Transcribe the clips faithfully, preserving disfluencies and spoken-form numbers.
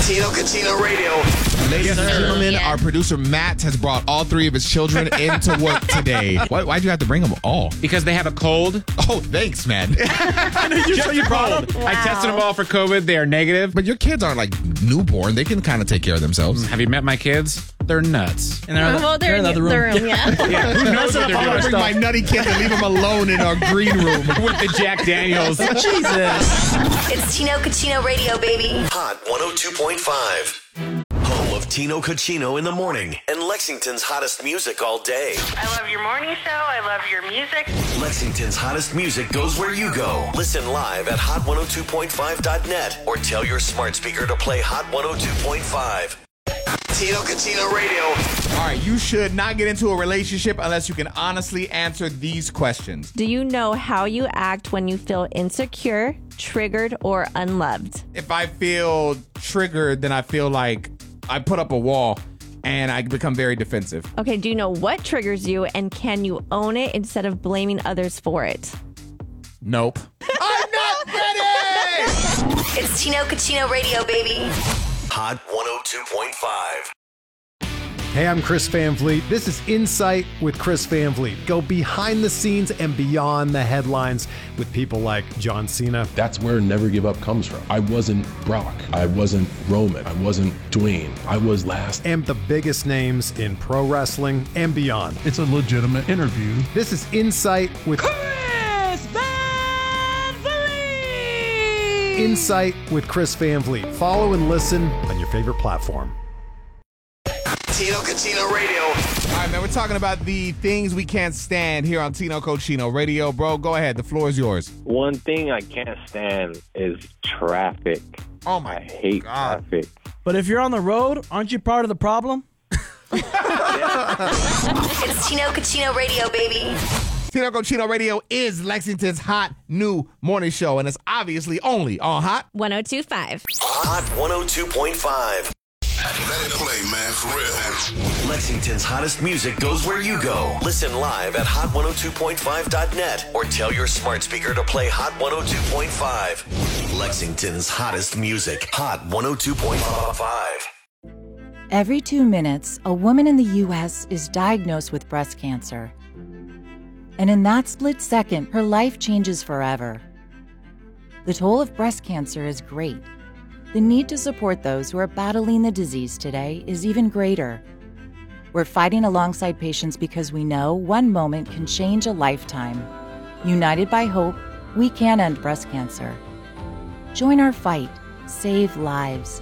Tino Cucino Radio. Ladies and gentlemen, yeah. our producer Matt has brought all three of his children into work today. Why, why'd you have to bring them all? Because they have a cold. Oh, thanks, man. you Just you brought them. Wow. I tested them all for COVID. They are negative. But your kids aren't like newborn. They can kind of take care of themselves. Have you met my kids? They're nuts. And they're, well, they're, they're in the room. room yeah. yeah. Who knows what they're doing? I'm bring my nutty kids and leave them alone in our green room with the Jack Daniels. Jesus. It's Tino Cucino Radio, baby. Hot one oh two point five. Home of Tino Cucino in the morning and Lexington's hottest music all day. I love your morning show. I love your music. Lexington's hottest music goes where you go. Listen live at hot one oh two point five dot net or tell your smart speaker to play Hot one oh two point five. Tino Cucino Radio. All right, you should not get into a relationship unless you can honestly answer these questions. Do you know how you act when you feel insecure, triggered, or unloved? If I feel triggered, then I feel like I put up a wall and I become very defensive. Okay, do you know what triggers you and can you own it instead of blaming others for it? Nope. I'm not ready! It's Tino Cucino Radio, baby. Hot one oh two point five. Hey, I'm Chris Van Vliet. This is Insight with Chris Van Vliet. Go behind the scenes and beyond the headlines with people like John Cena. That's where Never Give Up comes from. I wasn't Brock. I wasn't Roman. I wasn't Dwayne. I was last. And the biggest names in pro wrestling and beyond. It's a legitimate interview. This is Insight with Chris Van Vliet. Insight with Chris Van Vliet. Follow and listen on your favorite platform. Tino Cucino Radio. All right, man, we're talking about the things we can't stand here on Tino Cucino Radio. Bro, go ahead. The floor is yours. One thing I can't stand is traffic. Oh, my I hate God. traffic. But if you're on the road, aren't you part of the problem? It's Tino Cucino Radio, baby. Tino Cucino Radio is Lexington's hot new morning show, and it's obviously only on Hot one oh two point five. Hot one oh two point five. Let it play, man, for real. Lexington's hottest music goes where you go. Listen live at hot one oh two point five dot net or tell your smart speaker to play Hot one oh two point five. Lexington's hottest music. Hot one oh two point five. Every two minutes, a woman in the U S is diagnosed with breast cancer. And in that split second, her life changes forever. The toll of breast cancer is great. The need to support those who are battling the disease today is even greater. We're fighting alongside patients because we know one moment can change a lifetime. United by hope, we can end breast cancer. Join our fight. Save lives.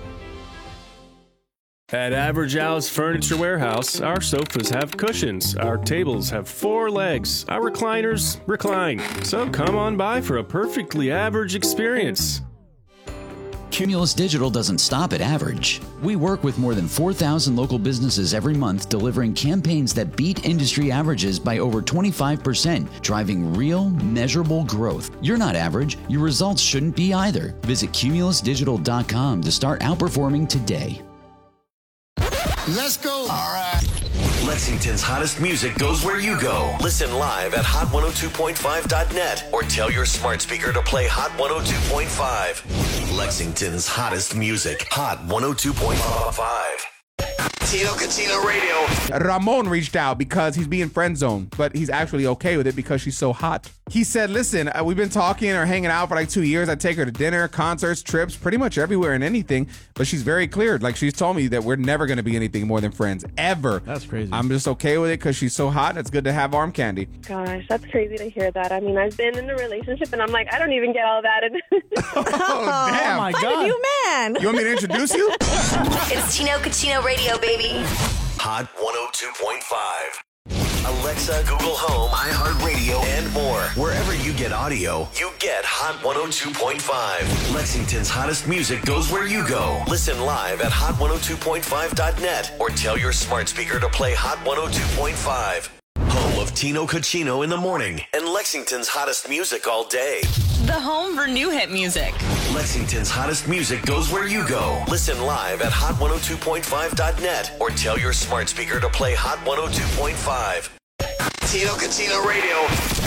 At Average Al's Furniture Warehouse, our sofas have cushions, our tables have four legs, our recliners recline. So come on by for a perfectly average experience. Cumulus Digital doesn't stop at average. We work with more than four thousand local businesses every month, delivering campaigns that beat industry averages by over twenty-five percent, driving real, measurable growth. You're not average. Your results shouldn't be either. Visit cumulus digital dot com to start outperforming today. Let's go. All right. Lexington's hottest music goes where you go. Listen live at hot one oh two point five dot net or tell your smart speaker to play Hot one oh two point five. Lexington's hottest music. Hot one oh two point five. Tino Cucino Radio. Ramon reached out because he's being friend zoned, but he's actually okay with it because she's so hot. He said, listen, uh, we've been talking or hanging out for like two years. I take her to dinner, concerts, trips, pretty much everywhere and anything, but she's very clear. Like, she's told me that we're never going to be anything more than friends, ever. That's crazy. I'm just okay with it because she's so hot and it's good to have arm candy. Gosh, that's crazy to hear that. I mean, I've been in a relationship and I'm like, I don't even get all that. Oh, damn. Oh, my God. I'm a new man. You want me to introduce you? It's Tino Cucino Radio, baby. Hot one oh two point five. Alexa, Google Home, iHeartRadio, and more. Wherever you get audio, you get Hot one oh two point five. Lexington's hottest music goes where you go. Listen live at hot one oh two point five dot net or tell your smart speaker to play Hot one oh two point five. Home of Tino Cucino in the morning and Lexington's hottest music all day. The home for new hit music. Lexington's hottest music goes where you go. Listen live at hot one oh two point five dot net or tell your smart speaker to play Hot one oh two point five. Tino Cucino Radio.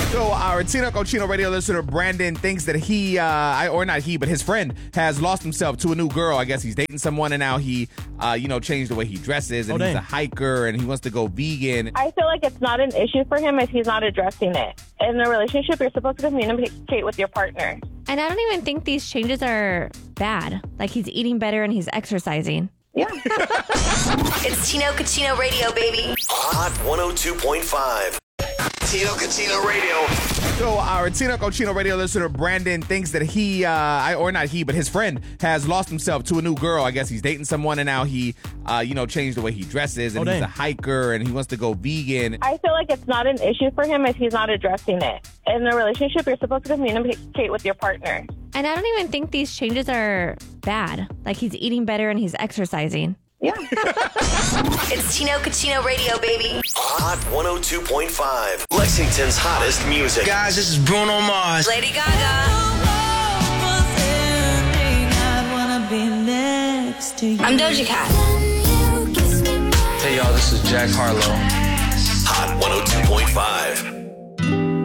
So our Tino Cochino radio listener Brandon thinks that he, uh, I, or not he, but his friend has lost himself to a new girl. I guess he's dating someone, and now he, uh, you know, changed the way he dresses, and Oh, he's dang. a hiker, and he wants to go vegan. I feel like it's not an issue for him if he's not addressing it. In a relationship, you're supposed to communicate with your partner. And I don't even think these changes are bad. Like he's eating better and he's exercising. Yeah. It's Tino Cochino Radio, baby. Hot one oh two point five. Tino Cochino Radio. So our Tino Cochino radio listener Brandon thinks that he, uh, I, or not he, but his friend has lost himself to a new girl. I guess he's dating someone, and now he, uh, you know, changed the way he dresses, and Oh, he's dang. a hiker, and he wants to go vegan. I feel like it's not an issue for him if he's not addressing it. In a relationship, you're supposed to communicate with your partner. And I don't even think these changes are bad. Like he's eating better and he's exercising. Yeah. It's Tino Cochino Radio, baby. Hot one oh two point five. Lexington's hottest music. Guys, this is Bruno Mars. Lady Gaga. I'm Doja Cat. Hey, y'all, this is Jack Harlow. Hot one oh two point five.